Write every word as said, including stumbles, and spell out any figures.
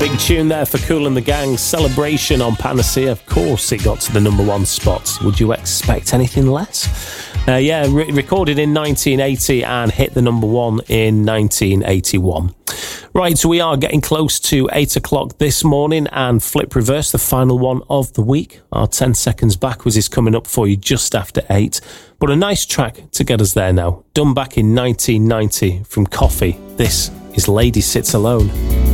Big tune there for Kool and the Gang. Celebration on Panacea. Of course it got to the number one spot. Would you expect anything less? Uh, yeah, re- recorded in nineteen eighty and hit the number one in nineteen eighty-one. Right, so we are getting close to eight o'clock this morning, and Flip Reverse, the final one of the week. Our ten seconds backwards is coming up for you just after eight. But a nice track to get us there now. Done back in nineteen ninety from Coffee. This is Lady Sits Alone.